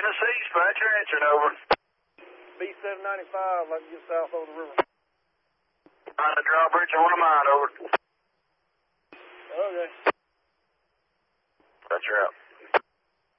Tennessee, dispatcher answering, over. B795, I'd like to get south over the river. On the drawbridge on 1 mile, over. Okay. Dispatcher out.